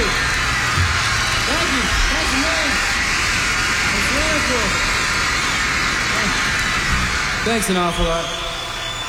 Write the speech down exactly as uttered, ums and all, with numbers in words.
you. Thank you. Thanks a million. That's wonderful. Thanks an awful lot.